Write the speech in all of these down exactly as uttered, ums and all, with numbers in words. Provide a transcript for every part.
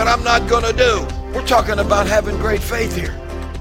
that I'm not going to do. We're talking about having great faith here.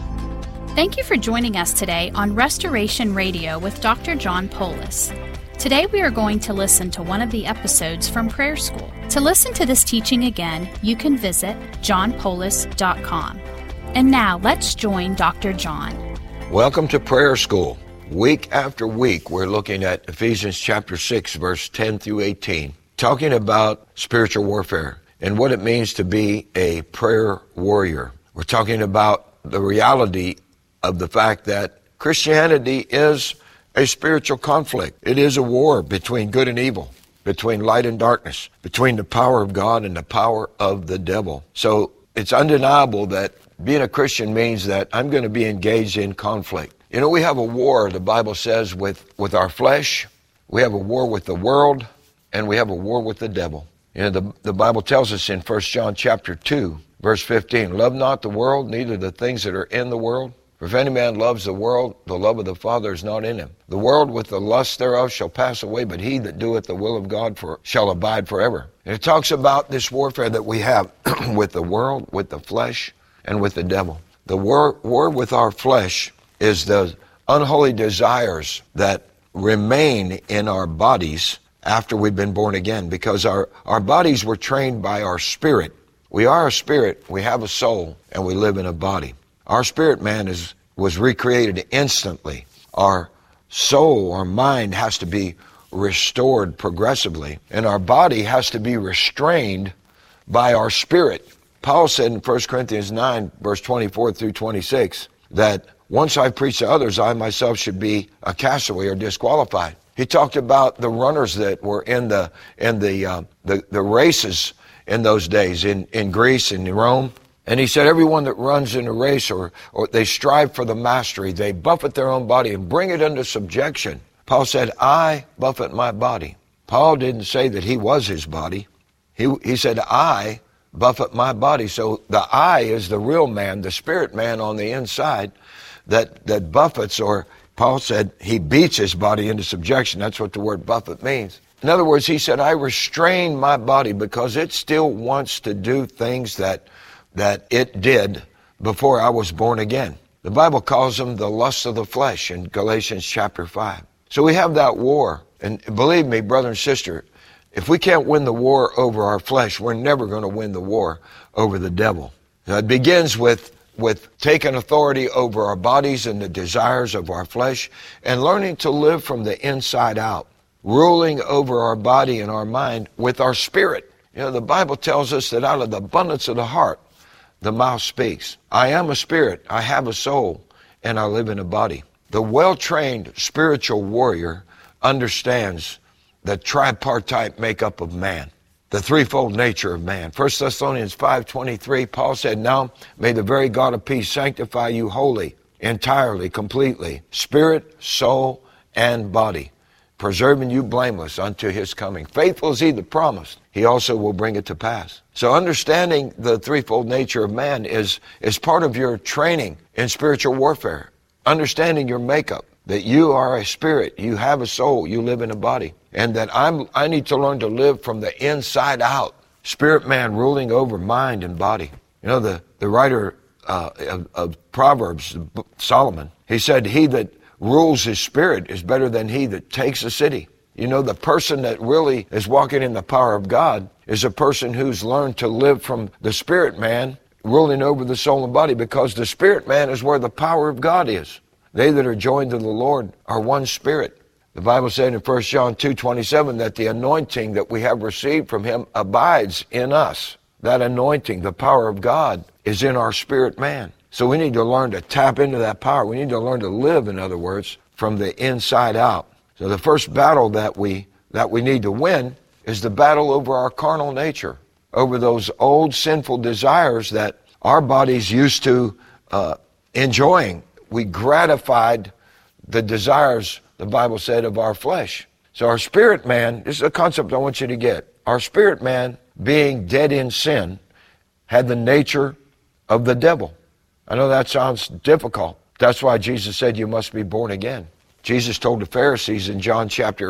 Thank you for joining us today on Restoration Radio with Doctor John Poulos. Today we are going to listen to one of the episodes from Prayer School. To listen to this teaching again, you can visit john poulos dot com. And now let's join Doctor John. Welcome to Prayer School. Week after week, we're looking at Ephesians chapter six, verse ten through eighteen, talking about spiritual warfare and what it means to be a prayer warrior. We're talking about the reality of the fact that Christianity is a spiritual conflict. It is a war between good and evil, between light and darkness, between the power of God and the power of the devil. So it's undeniable that being a Christian means that I'm going to be engaged in conflict. You know, we have a war, the Bible says, with, with our flesh. We have a war with the world, and we have a war with the devil. You know, the, the Bible tells us in First John chapter two, verse fifteen, love not the world, neither the things that are in the world. For if any man loves the world, the love of the Father is not in him. The world with the lust thereof shall pass away, but he that doeth the will of God for, shall abide forever. And it talks about this warfare that we have with the world, with the flesh, and with the devil. The war, war with our flesh is the unholy desires that remain in our bodies after we've been born again, because our, our bodies were trained by our spirit. We are a spirit, we have a soul, and we live in a body. Our spirit man is was recreated instantly. Our soul, our mind has to be restored progressively, and our body has to be restrained by our spirit. Paul said in First Corinthians nine, verse twenty-four through twenty-six, that once I preach to others, I myself should be a castaway or disqualified. He talked about the runners that were in the in the uh, the, the races in those days in, in Greece and in Rome. And he said, everyone that runs in a race or, or they strive for the mastery, they buffet their own body and bring it under subjection. Paul said, I buffet my body. Paul didn't say that he was his body. He, he said, I buffet my body. So the I is the real man, the spirit man on the inside that, that buffets, or Paul said he beats his body into subjection. That's what the word buffet means. In other words, he said, I restrain my body because it still wants to do things that that it did before I was born again. The Bible calls them the lust of the flesh in Galatians chapter five. So we have that war. And believe me, brother and sister, if we can't win the war over our flesh, we're never going to win the war over the devil. Now, it begins with, with taking authority over our bodies and the desires of our flesh and learning to live from the inside out, ruling over our body and our mind with our spirit. You know, the Bible tells us that out of the abundance of the heart, the mouth speaks. I am a spirit, I have a soul, and I live in a body. The well-trained spiritual warrior understands the tripartite makeup of man, the threefold nature of man. First Thessalonians five twenty-three, Paul said, now may the very God of peace sanctify you wholly, entirely, completely, spirit, soul, and body, preserving you blameless unto his coming. Faithful is he that promised, he also will bring it to pass. So understanding the threefold nature of man is, is part of your training in spiritual warfare. Understanding your makeup, that you are a spirit, you have a soul, you live in a body. And that I'm, I need to learn to live from the inside out. Spirit man ruling over mind and body. You know, the, the writer uh, of, of Proverbs, Solomon, he said, he that rules his spirit is better than he that takes a city. You know, the person that really is walking in the power of God is a person who's learned to live from the spirit man ruling over the soul and body, because the spirit man is where the power of God is. They that are joined to the Lord are one spirit. The Bible said in First John two twenty-seven that the anointing that we have received from him abides in us. That anointing, the power of God, is in our spirit man. So we need to learn to tap into that power. We need to learn to live, in other words, from the inside out. So the first battle that we that we need to win is the battle over our carnal nature, over those old sinful desires that our bodies used to uh, enjoying. We gratified the desires, the Bible said, of our flesh. So our spirit man, this is a concept I want you to get. Our spirit man, being dead in sin, had the nature of the devil. I know that sounds difficult. That's why Jesus said you must be born again. Jesus told the Pharisees in John chapter eight,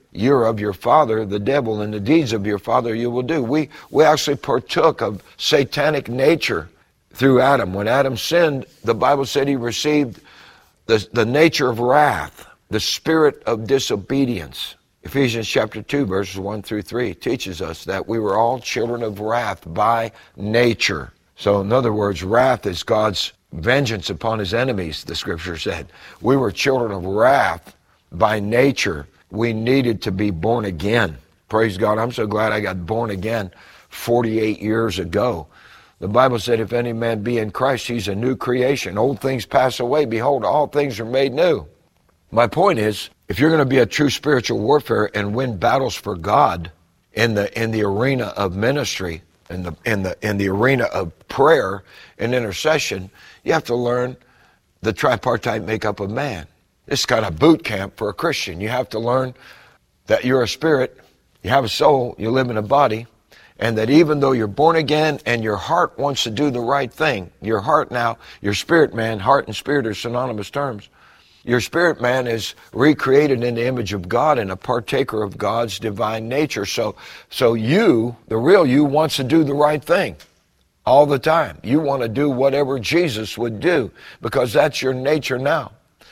you're of your father, the devil, and the deeds of your father you will do. We, we actually partook of satanic nature through Adam. When Adam sinned, the Bible said he received the, the nature of wrath, the spirit of disobedience. Ephesians chapter two, verses one through three teaches us that we were all children of wrath by nature. So in other words, wrath is God's vengeance upon his enemies, the scripture said. We were children of wrath by nature. We needed to be born again. Praise God. I'm so glad I got born again forty-eight years ago. The Bible said, if any man be in Christ, he's a new creation. Old things pass away. Behold, all things are made new. My point is, if you're going to be a true spiritual warfare and win battles for God in the in the arena of ministry, in the in the in the arena of prayer and intercession, you have to learn the tripartite makeup of man. It's kind of boot camp for a Christian. You have to learn that you're a spirit, you have a soul, you live in a body, and that even though you're born again and your heart wants to do the right thing, your heart now, your spirit man, heart and spirit are synonymous terms. Your spirit man is recreated in the image of God and a partaker of God's divine nature. So, so you, the real you, wants to do the right thing all the time. You want to do whatever Jesus would do because that's your nature now.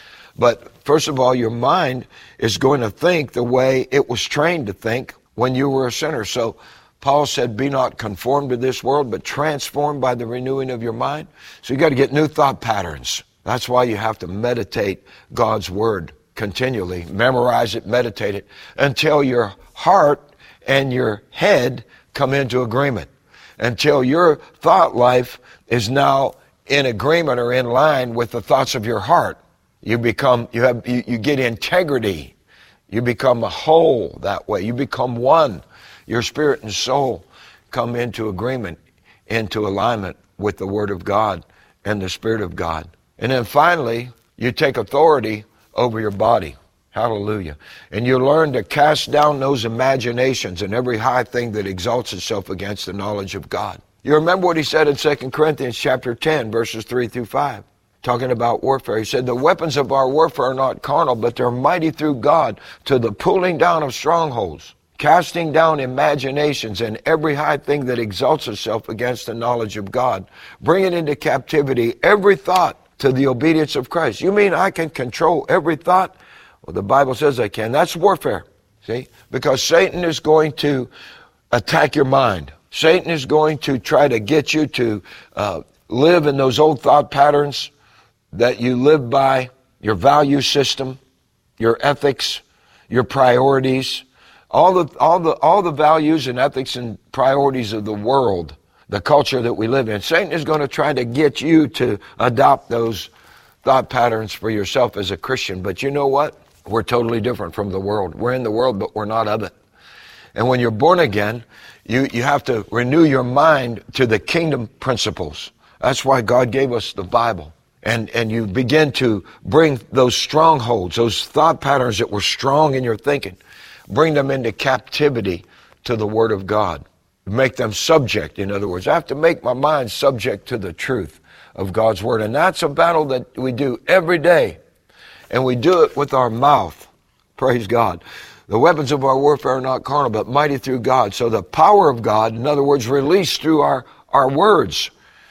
But first of all, your mind is going to think the way it was trained to think when you were a sinner. So Paul said, be not conformed to this world, but transformed by the renewing of your mind. So you got to get new thought patterns. That's why you have to meditate God's word continually. Memorize it, meditate it, until your heart and your head come into agreement. Until your thought life is now in agreement or in line with the thoughts of your heart. You become, you have, you, you get integrity. You become a whole that way. You become one. Your spirit and soul come into agreement, into alignment with the Word of God and the Spirit of God. And then finally, you take authority over your body. Hallelujah. And you learn to cast down those imaginations and every high thing that exalts itself against the knowledge of God. You remember what he said in Second Corinthians chapter ten, verses three through five, talking about warfare. He said, the weapons of our warfare are not carnal, but they're mighty through God to the pulling down of strongholds, casting down imaginations and every high thing that exalts itself against the knowledge of God, bringing into captivity every thought to the obedience of Christ. You mean I can control every thought? Well, the Bible says I can. That's warfare, see? Because Satan is going to attack your mind. Satan is going to try to get you to uh, live in those old thought patterns that you live by, your value system, your ethics, your priorities, all the all the all the values and ethics and priorities of the world, the culture that we live in. Satan is going to try to get you to adopt those thought patterns for yourself as a Christian. But you know what? We're totally different from the world. We're in the world, but we're not of it. And when you're born again, you, you have to renew your mind to the kingdom principles. That's why God gave us the Bible. And, and you begin to bring those strongholds, those thought patterns that were strong in your thinking, bring them into captivity to the Word of God. Make them subject, in other words. I have to make my mind subject to the truth of God's Word. And that's a battle that we do every day. And we do it with our mouth. Praise God. The weapons of our warfare are not carnal, but mighty through God. So the power of God, in other words, released through our, our words.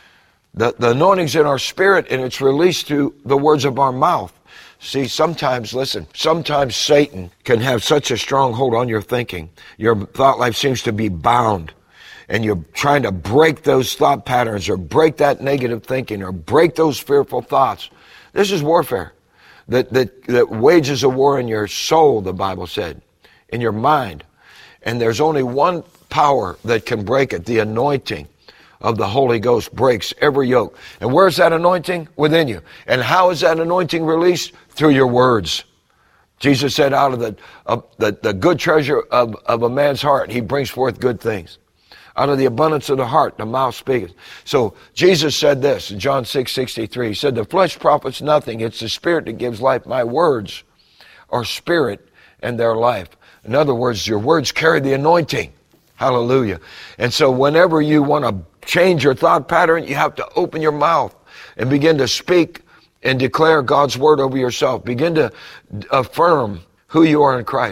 The, the anointing's in our spirit, and it's released through the words of our mouth. See, sometimes, listen, sometimes Satan can have such a strong hold on your thinking. Your thought life seems to be bound, and you're trying to break those thought patterns or break that negative thinking or break those fearful thoughts. This is warfare that, that, that wages a war in your soul, the Bible said, in your mind. And there's only one power that can break it, the anointing of the Holy Ghost breaks every yoke. And where's that anointing? Within you. And how is that anointing released? Through your words. Jesus said, out of the, of the, the good treasure of, of a man's heart, he brings forth good things. Out of the abundance of the heart, the mouth speaketh. So Jesus said this in John six sixty-three. He said, the flesh profits nothing. It's the Spirit that gives life. My words are spirit and their life. In other words, your words carry the anointing. Hallelujah. And so whenever you want to change your thought pattern, you have to open your mouth and begin to speak and declare God's word over yourself. Begin to affirm who you are in Christ.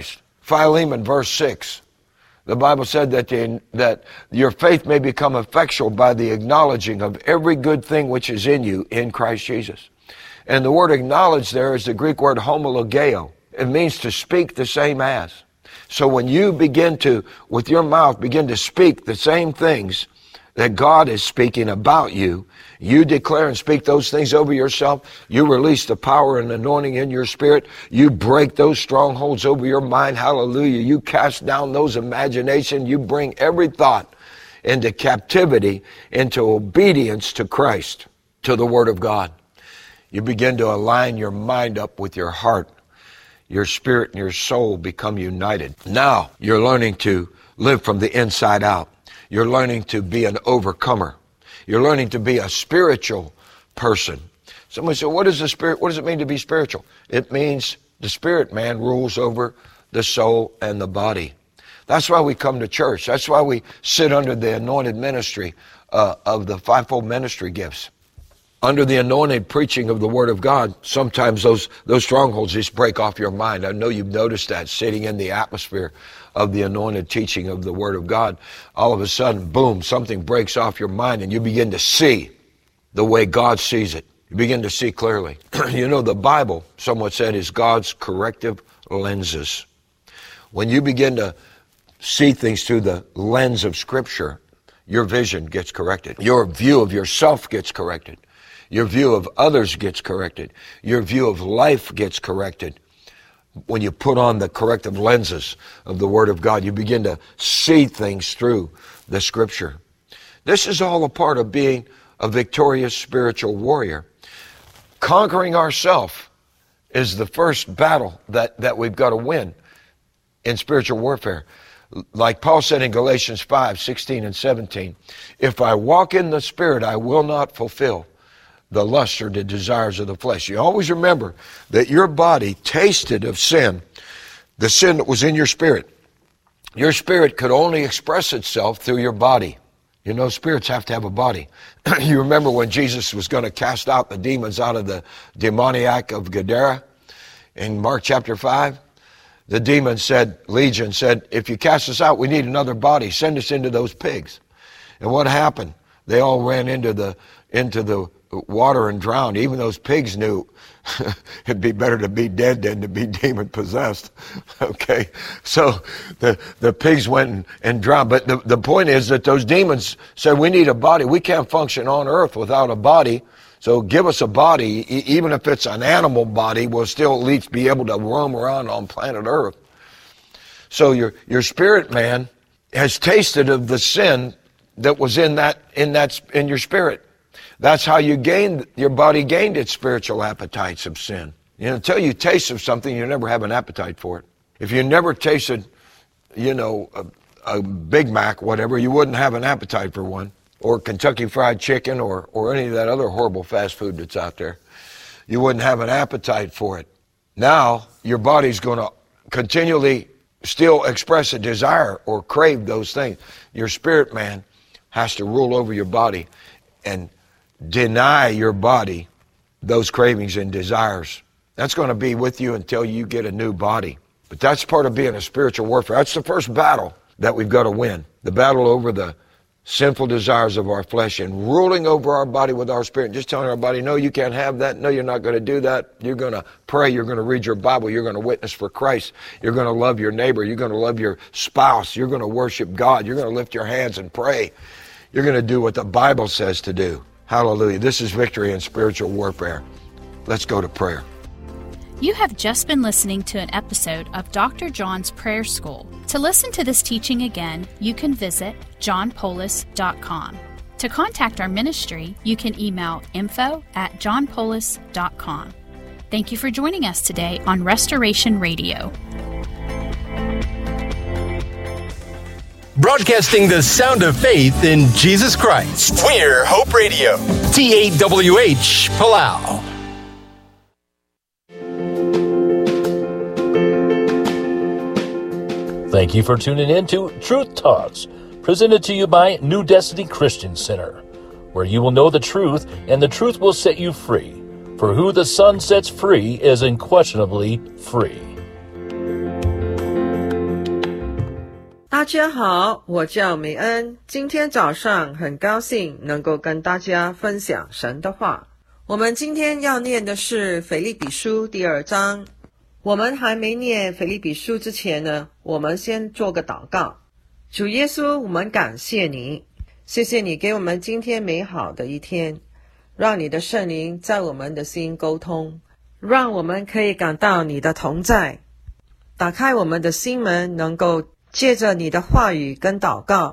Philemon, verse six. The Bible said that, the, that your faith may become effectual by the acknowledging of every good thing which is in you in Christ Jesus. And the word acknowledge there is the Greek word homologeo. It means to speak the same as. So when you begin to, with your mouth, begin to speak the same things that God is speaking about you, you declare and speak those things over yourself. You release the power and anointing in your spirit. You break those strongholds over your mind. Hallelujah. You cast down those imaginations. You bring every thought into captivity, into obedience to Christ, to the Word of God. You begin to align your mind up with your heart. Your spirit and your soul become united. Now you're learning to live from the inside out. You're learning to be an overcomer. You're learning to be a spiritual person. Somebody said, what is the spirit? What does it mean to be spiritual? It means the spirit man rules over the soul and the body. That's why we come to church. That's why we sit under the anointed ministry uh, of the fivefold ministry gifts. Under the anointed preaching of the Word of God, sometimes those those strongholds just break off your mind. I know you've noticed that sitting in the atmosphere of the anointed teaching of the Word of God. All of a sudden, boom, something breaks off your mind and you begin to see the way God sees it. You begin to see clearly. You know, the Bible, someone said, is God's corrective lenses. When you begin to see things through the lens of Scripture, your vision gets corrected. Your view of yourself gets corrected. Your view of others gets corrected. Your view of life gets corrected. When you put on the corrective lenses of the Word of God, you begin to see things through the Scripture. This is all a part of being a victorious spiritual warrior. Conquering ourself is the first battle that, that we've got to win in spiritual warfare. Like Paul said in Galatians five, sixteen and seventeen, if I walk in the Spirit, I will not fulfill the lusts or the desires of the flesh. You always remember that your body tasted of sin, the sin that was in your spirit. Your spirit could only express itself through your body. You know, spirits have to have a body. You remember when Jesus was going to cast out the demons out of the demoniac of Gadara in Mark chapter five? The demon said, Legion said, if you cast us out, we need another body. Send us into those pigs. And what happened? They all ran into the into the water and drowned. Even those pigs knew it'd be better to be dead than to be demon possessed. Okay, so the the pigs went and, and drowned. But the, the point is that those demons said, we need a body. We can't function on earth without a body. So give us a body. E- even if it's an animal body, we'll still at least be able to roam around on planet earth. So your your spirit man has tasted of the sin that was in that in that in your spirit. That's how you gained, your body gained its spiritual appetites of sin. You know, until you taste of something, you never have an appetite for it. If you never tasted, you know, a, a Big Mac, whatever, you wouldn't have an appetite for one. Or Kentucky Fried Chicken or, or any of that other horrible fast food that's out there. You wouldn't have an appetite for it. Now, your body's going to continually still express a desire or crave those things. Your spirit man has to rule over your body and deny your body those cravings and desires. That's going to be with you until you get a new body. But that's part of being a spiritual warfare. That's the first battle that we've got to win. The battle over the sinful desires of our flesh and ruling over our body with our spirit. Just telling our body, no, you can't have that. No, you're not going to do that. You're going to pray. You're going to read your Bible. You're going to witness for Christ. You're going to love your neighbor. You're going to love your spouse. You're going to worship God. You're going to lift your hands and pray. You're going to do what the Bible says to do. Hallelujah. This is victory in spiritual warfare. Let's go to prayer. You have just been listening to an episode of Doctor John's Prayer School. To listen to this teaching again, you can visit john polis dot com. To contact our ministry, you can email info at john polis dot com. Thank you for joining us today on Restoration Radio. Broadcasting the sound of faith in Jesus Christ. We're Hope Radio. T A W H, Palau. Thank you for tuning in to Truth Talks, presented to you by New Destiny Christian Center, where you will know the truth and the truth will set you free. For who the Son sets free is unquestionably free. 大家好，我叫美恩，今天早上很高兴能够跟大家分享神的话。我们今天要念的是腓立比书第二章。我们还没念腓立比书之前呢，我们先做个祷告。主耶稣，我们感谢你，谢谢你给我们今天美好的一天，让你的圣灵在我们的心沟通，让我们可以感到你的同在，打开我们的心门，能够借着你的话语跟祷告